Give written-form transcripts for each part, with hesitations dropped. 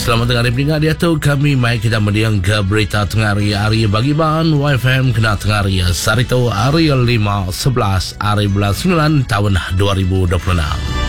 Selamat tengah hari pendengar dia tu. Kami mai kita mendiang ke berita tengah hari bagi bahan YFM kena tengah hari Sarito hari 5/11 hari bulan 9 tahun 2026.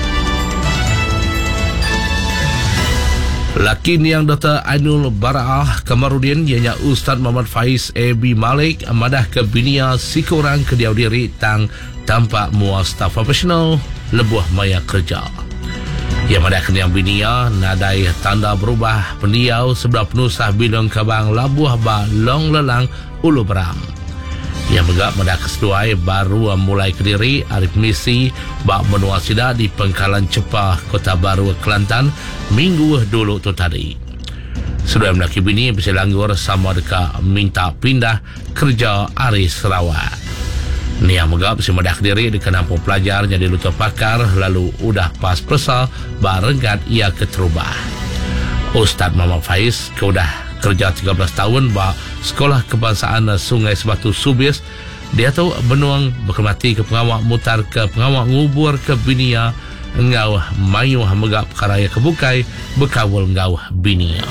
Lakin yang Dr. Ainul Bara'ah Kamarudin ianya Ustaz Muhammad Faiz A.B. Malik madah ke binia sikurang ke diau diri tang tanpa muas staf profesional lebuh maya kerja. Ia madah ke yang binia nadai tanda berubah pendiau sebelah penusah bilong kabang labuh ba long lelang ulu beram. Ia megak madah keseduai baru mulai kediri Arif Misi bak menua sida di Pengkalan Cepah Kota Baru Kelantan minggu dulu tu tadi. Sudah melaki bini bisa langgur sama dekat minta pindah kerja Ari Sarawak. Ni yang megak bisa madah kediri di kenampung pelajar jadi luta pakar lalu udah pas persa barengkat ia keterubah. Ustaz Muhammad Faiz ke udah kerja 13 tahun ba Sekolah Kebangsaan Sungai Sebatu Subis. Dia tu benuang berkhidmati ke pengawak mutar ke pengawak ngubur ke binia engau mayu megap karaya kebukai bekawul engau binia.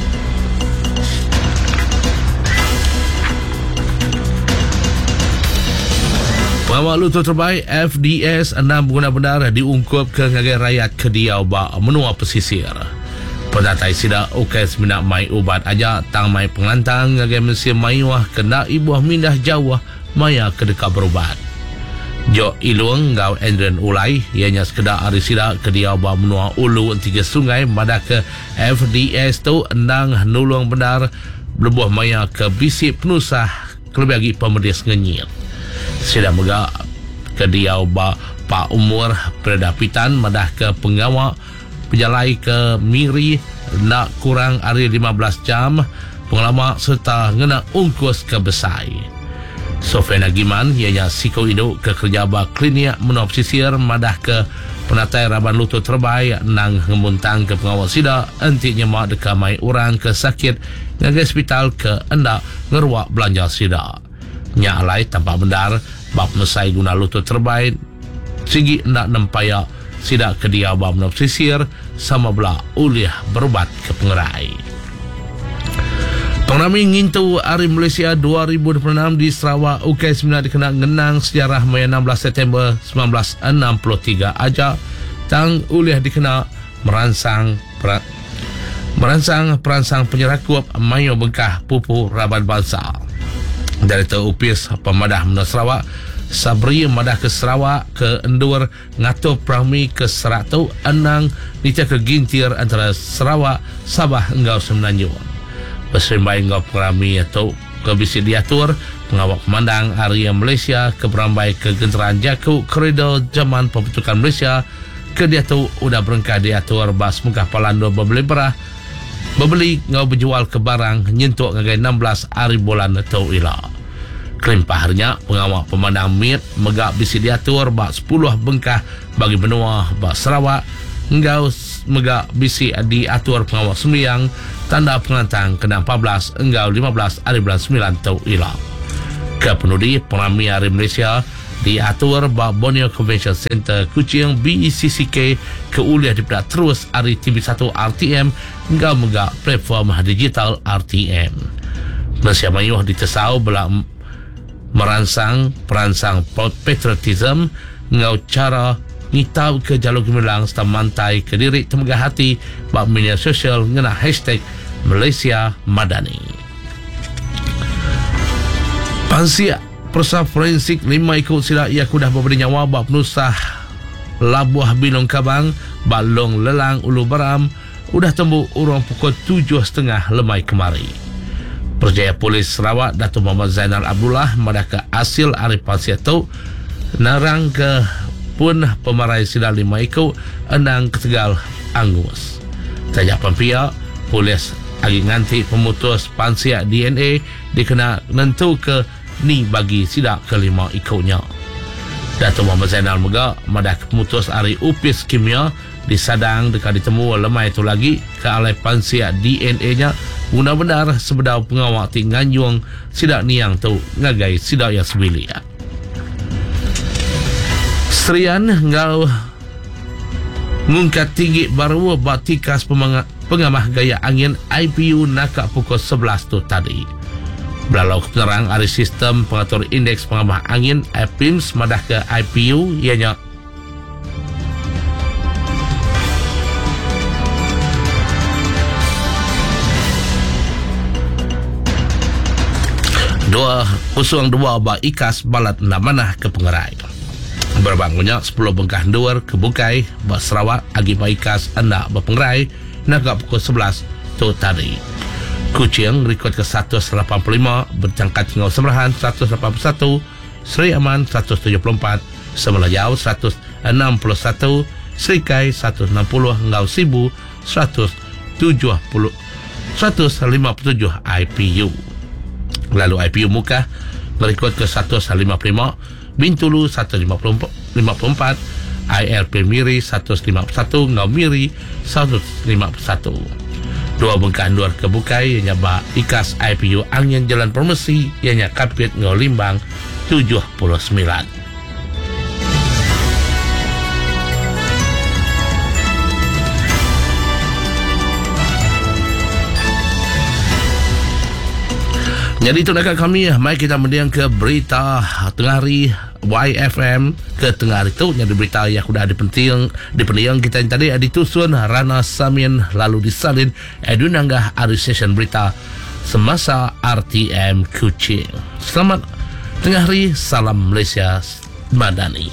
Pengawak lutut terbaik FDS 6 pengguna benar diungkup ke ngagai rakyat ke diau ba menua pesisir. Pendatai sida ukes minat mai ubat aja tang mai pengantang ngagai mesin mayuah kena ibuah mindah jauh maya ke dekat berubat. Jo ilung ngau Adrian Ulai ianya sekedar ari sida ke dia ba menua ulu tiga sungai madah ke FDS tu endang nulung benar berbuah maya ke bisip penusah kelebih lagi pemedis ngenyir. Sida megak ke dia ba pak umur perdapitan madah ke pengawak penjalai ke Miri nak kurang hari 15 jam pengalaman serta ngena ungkus ke Besai. Sofian Agiman ianya siko induk ke kerja ba klinik menua pesisir madah ke penatai raban lutut terbaik nang ngemuntang ke pengawal sida entik nyemak deka mai orang ke sakit ngagai hospital ke endak ngeruak belanja sida. Nya alai tanpa bendar bab mesai guna lutut terbaik sigi endak nempaya sida ke dia ba menua pesisir sama belah uliah berubat ke pengerai. Pengrami ngintu Hari Malaysia 2026 di Sarawak UKS Semina dikenal ngenang sejarah Maya 16 September 1963 aja tang uliah dikenal merangsang penyerakup Mayo Bengkah Pupu Raban Bangsa. Dari tu upis pemadah menua Sarawak Sabri madah ke Sarawak ke Endur ngatur prami ke Seratu Enang nica ke Gintir antara Sarawak Sabah engau Semenanjung. Bersembai engau prami atau ke bisi diatur pengawak pemandang area Malaysia ke berambai ke genteraan Jaku koridor zaman pembentukan Malaysia ke diatur udah berengkah diatur bas mungkah palando bebeli ngau berjual ke barang nyentuk ngagai 16 hari bulan atau ilah. Kelimpah harinya pengawak pemandang mit megak bisi diatur bak 10 bengkah bagi benua bak Sarawak engau megak bisi diatur pengawak sembiang tanda pengantang kena 14 engau 15 hari bulan 9 tau ilang. Kepenudi pengrami Hari Malaysia diatur bak Borneo Convention Center Kuching BECCK ke uliah dipedak terus hari TV1 RTM engau megak platform digital RTM. Malaysia Mayuh ditesau belak perangsang patriotism ngau cara ngitau ke jalur gemilang serta mantai ke diri temegah hati bak media sosial ngena hashtag Malaysia Madani. Pansia persa forensik 5 ikut sila ia kudah memberi nyawa bak penusah Labuah Bilong Kabang bak long lelang ulu beram udah tembuk urang pukul 7.30 lemai kemari. Perjaya Polis Sarawak Datuk Muhammad Zainal Abdullah madah ke hasil arifan siatu narang ke pun pemarai sila 5 ikut enang ke Tegal Angus. Tajak pempia polis agi nganti pemutus pansia DNA dikena nentu ke ni bagi sila ke-5 ikutnya. Datuk Muhammad Zainal Mega madah ke pemutus hari upis kimia disadang dekat ditemu lemai itu lagi ke alai pansia DNA nya guna benar sebedau pengawak ti nganjung sidak niang tu ngagai sidak yang sebilia. Serian ngau ngungkat tinggi baru batikas pengamah gaya angin IPU nakak pukul 11 tu tadi. Belalau penerang ada sistem pengatur indeks pengamah angin PIMS madah ke IPU ianya dua ba ikas balat na manah ke pengerai. Berbangunnya 10 bengkah duar ke Bukai, ba Sarawak agi ba ikas anda ba pengerai naga pukul 11 tu tadi. Kuching rekod ke 185, berjangkat Ngau Semerahan 181, Seri Aman 174, Semelayau 161, Serikai 160, Ngau Sibu 157 IPU. Lalu IPU Mukah merekod ke 155, Bintulu 154, IRP Miri 151, Ngau Miri 151. Dua bengkah luar ke Bukai ianya ba ikas IPU angin Jalan Promesi ianya Kapit Ngau Limbang 79. Jadi itu dekat kami, mari kita mendiang ke berita tengah hari YFM ke tengah hari itu. Jadi berita yang sudah dipenting kita yang tadi ditusun Rana Samin lalu disalin Edunanggah Ari Session berita semasa RTM Kuching. Selamat tengah hari, salam Malaysia Madani.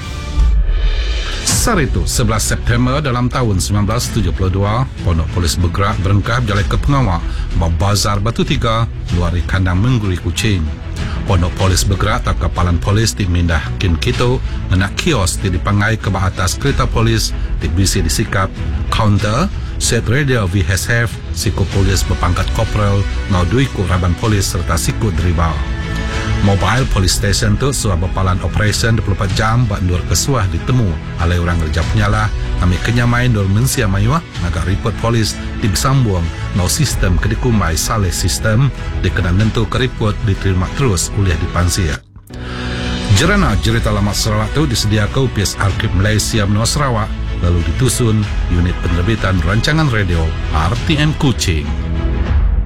Hari itu, 11 September dalam tahun 1972, Pondok Polis bergerak berengkap jalan ke pengawal Bazar Batu Tiga, luar kandang Mengguri Kuching. Pondok Polis bergerak tak kapalan polis di Mindah Kin Kito, menak kios di dipangai ke atas kereta polis, di bisi disikap, counter, set radio VHF, siku polis berpangkat kopral, ngaudui ku raban polis serta siku deribau. Mobile Police Station tu suah berpalan operation 24 jam bak ndur kesuah ditemu alai orang kerja penyala kami kenyamai ndur mensia mayuah agak report polis dibesambung no sistem kedikumai saleh sistem dikena nentu ke report diterima terus oleh dipansir. Jerana cerita lama Sarawak tu disediakan UPS Arkib Malaysia Menua Sarawak lalu ditusun unit penerbitan rancangan radio RTM Kuching.